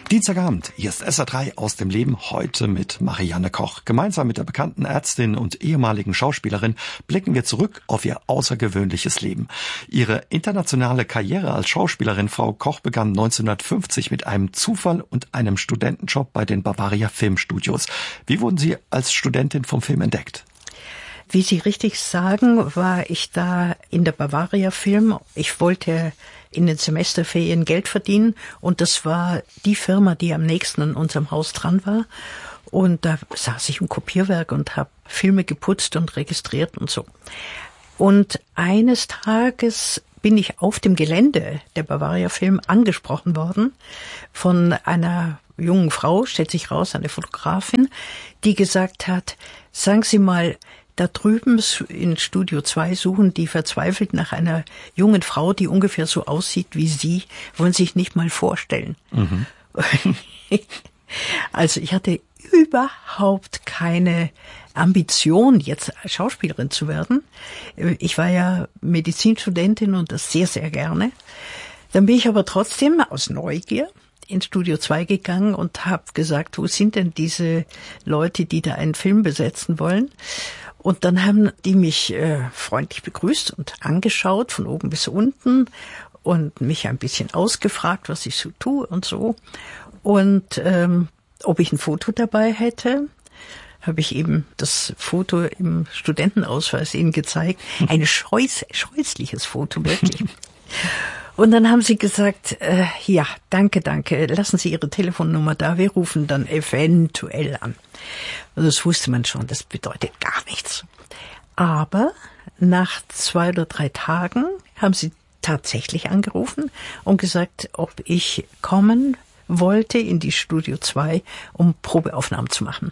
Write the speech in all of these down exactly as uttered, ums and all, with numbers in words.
Dienstagabend, hier ist S R drei aus dem Leben, heute mit Marianne Koch. Gemeinsam mit der bekannten Ärztin und ehemaligen Schauspielerin blicken wir zurück auf ihr außergewöhnliches Leben. Ihre internationale Karriere als Schauspielerin Frau Koch begann neunzehnhundertfünfzig mit einem Zufall und einem Studentenjob bei den Bavaria Filmstudios. Wie wurden Sie als Studentin vom Film entdeckt? Wie Sie richtig sagen, war ich da in der Bavaria Film. Ich wollte in den Semesterferien Geld verdienen und das war die Firma, die am nächsten an unserem Haus dran war. Und da saß ich im Kopierwerk und habe Filme geputzt und registriert und so. Und eines Tages bin ich auf dem Gelände der Bavaria Film angesprochen worden von einer jungen Frau, stellt sich raus, eine Fotografin, die gesagt hat, sagen Sie mal, da drüben in Studio zwei suchen die verzweifelt nach einer jungen Frau, die ungefähr so aussieht wie Sie, wollen sich nicht mal vorstellen. Mhm. Also ich hatte überhaupt keine Ambition, jetzt Schauspielerin zu werden. Ich war ja Medizinstudentin und das sehr, sehr gerne. Dann bin ich aber trotzdem aus Neugier in Studio zwei gegangen und habe gesagt, wo sind denn diese Leute, die da einen Film besetzen wollen? Und dann haben die mich äh, freundlich begrüßt und angeschaut, von oben bis unten, und mich ein bisschen ausgefragt, was ich so tue und so. Und ähm, ob ich ein Foto dabei hätte, habe ich eben das Foto im Studentenausweis ihnen gezeigt. Ein scheuß, scheußliches Foto, wirklich. Und dann haben sie gesagt, äh, ja, danke, danke, lassen Sie Ihre Telefonnummer da, wir rufen dann eventuell an. Und das wusste man schon, das bedeutet gar nichts. Aber nach zwei oder drei Tagen haben sie tatsächlich angerufen und gesagt, ob ich kommen wollte in die Studio zwei, um Probeaufnahmen zu machen.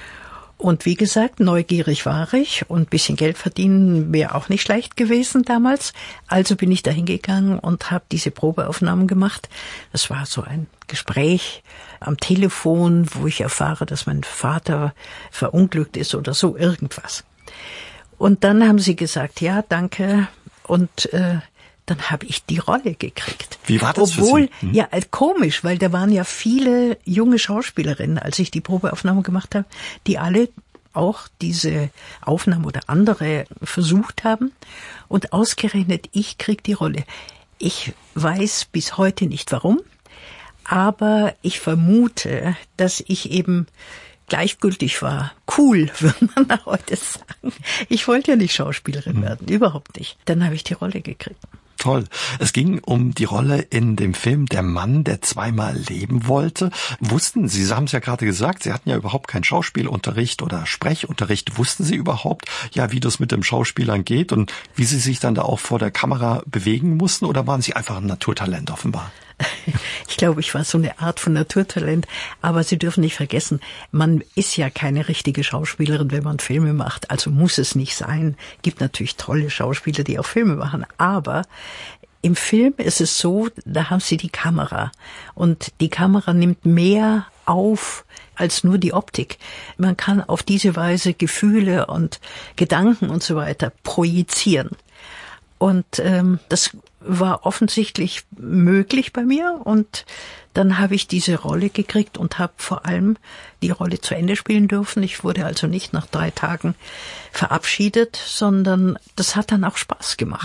Und wie gesagt, neugierig war ich und ein bisschen Geld verdienen wäre auch nicht schlecht gewesen damals. Also bin ich da hingegangen und habe diese Probeaufnahmen gemacht. Das war so ein Gespräch am Telefon, wo ich erfahre, dass mein Vater verunglückt ist oder so, irgendwas. Und dann haben sie gesagt, ja, danke. Und äh, dann habe ich die Rolle gekriegt. Wie war das Obwohl, für Sie? Hm? Ja, komisch, weil da waren ja viele junge Schauspielerinnen, als ich die Probeaufnahme gemacht habe, die alle auch diese Aufnahmen oder andere versucht haben. Und ausgerechnet ich krieg die Rolle. Ich weiß bis heute nicht warum, aber ich vermute, dass ich eben gleichgültig war. Cool, würde man heute sagen. Ich wollte ja nicht Schauspielerin hm. werden, überhaupt nicht. Dann habe ich die Rolle gekriegt. Toll. Es ging um die Rolle in dem Film Der Mann, der zweimal leben wollte. Wussten Sie, Sie haben es ja gerade gesagt, Sie hatten ja überhaupt keinen Schauspielunterricht oder Sprechunterricht. Wussten Sie überhaupt, ja, wie das mit dem Schauspielern geht und wie Sie sich dann da auch vor der Kamera bewegen mussten? Oder waren Sie einfach ein Naturtalent offenbar? Ich glaube, ich war so eine Art von Naturtalent, aber Sie dürfen nicht vergessen, man ist ja keine richtige Schauspielerin, wenn man Filme macht, also muss es nicht sein. Gibt natürlich tolle Schauspieler, die auch Filme machen, aber im Film ist es so, da haben Sie die Kamera und die Kamera nimmt mehr auf als nur die Optik. Man kann auf diese Weise Gefühle und Gedanken und so weiter projizieren. Und ähm, das war offensichtlich möglich bei mir und dann habe ich diese Rolle gekriegt und habe vor allem die Rolle zu Ende spielen dürfen. Ich wurde also nicht nach drei Tagen verabschiedet, sondern das hat dann auch Spaß gemacht.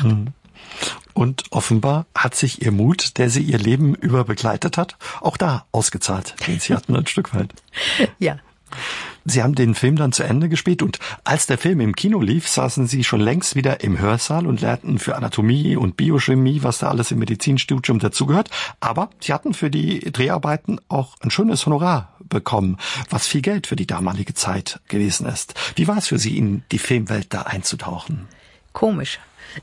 Und offenbar hat sich Ihr Mut, der Sie Ihr Leben über begleitet hat, auch da ausgezahlt, den Sie hatten ein Stück weit. Ja. Sie haben den Film dann zu Ende gespielt und als der Film im Kino lief, saßen Sie schon längst wieder im Hörsaal und lernten für Anatomie und Biochemie, was da alles im Medizinstudium dazugehört. Aber Sie hatten für die Dreharbeiten auch ein schönes Honorar bekommen, was viel Geld für die damalige Zeit gewesen ist. Wie war es für Sie, in die Filmwelt da einzutauchen? Komisch.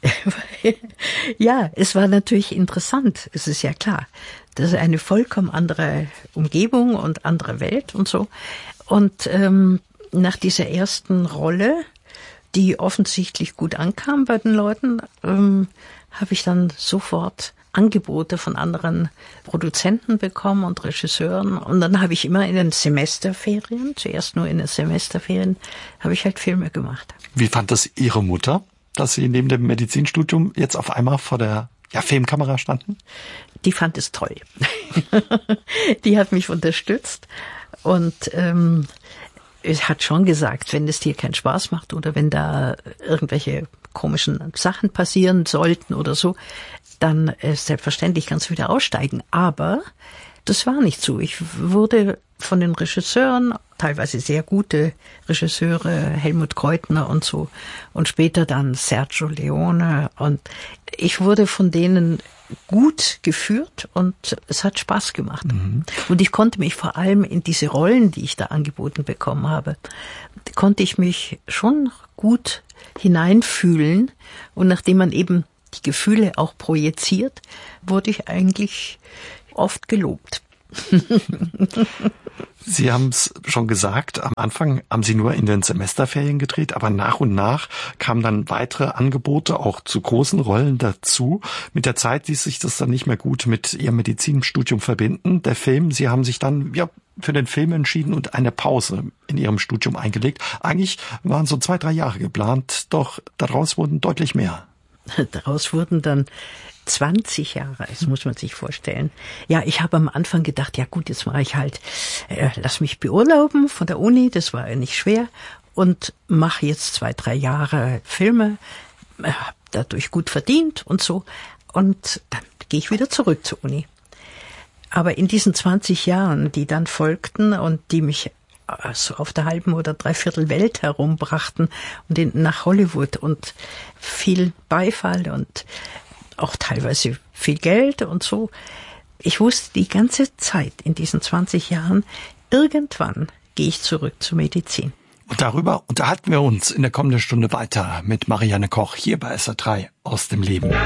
Ja, es war natürlich interessant, es ist ja klar. Das ist eine vollkommen andere Umgebung und andere Welt und so. Und ähm, nach dieser ersten Rolle, die offensichtlich gut ankam bei den Leuten, ähm, habe ich dann sofort Angebote von anderen Produzenten bekommen und Regisseuren. Und dann habe ich immer in den Semesterferien, zuerst nur in den Semesterferien, habe ich halt Filme gemacht. Wie fand das Ihre Mutter, dass Sie neben dem Medizinstudium jetzt auf einmal vor der ja, Filmkamera standen? die fand es toll. Die hat mich unterstützt und ähm, es hat schon gesagt, wenn es dir keinen Spaß macht oder wenn da irgendwelche komischen Sachen passieren sollten oder so, dann äh, selbstverständlich kannst du wieder aussteigen. Aber das war nicht so. Ich wurde von den Regisseuren, teilweise sehr gute Regisseure, Helmut Kreutner und so, und später dann Sergio Leone, und ich wurde von denen gut geführt und es hat Spaß gemacht. Mhm. Und ich konnte mich vor allem in diese Rollen, die ich da angeboten bekommen habe, konnte ich mich schon gut hineinfühlen, und nachdem man eben die Gefühle auch projiziert, wurde ich eigentlich oft gelobt. Sie haben es schon gesagt, am Anfang haben Sie nur in den Semesterferien gedreht, aber nach und nach kamen dann weitere Angebote auch zu großen Rollen dazu. Mit der Zeit ließ sich das dann nicht mehr gut mit Ihrem Medizinstudium verbinden. Der Film, Sie haben sich dann ja für den Film entschieden und eine Pause in Ihrem Studium eingelegt. Eigentlich waren so zwei, drei Jahre geplant, doch daraus wurden deutlich mehr. Daraus wurden dann zwanzig Jahre, das muss man sich vorstellen. Ja, ich habe am Anfang gedacht, ja gut, jetzt mache ich halt, äh, lass mich beurlauben von der Uni, das war ja nicht schwer, und mache jetzt zwei, drei Jahre Filme, äh, habe dadurch gut verdient und so, und dann gehe ich wieder zurück zur Uni. Aber in diesen zwanzig Jahren, die dann folgten und die mich so auf der halben oder dreiviertel Welt herumbrachten und in, nach Hollywood, und viel Beifall und auch teilweise viel Geld und so. Ich wusste die ganze Zeit in diesen zwanzig Jahren, irgendwann gehe ich zurück zur Medizin. Und darüber unterhalten wir uns in der kommenden Stunde weiter mit Marianne Koch hier bei S R drei aus dem Leben.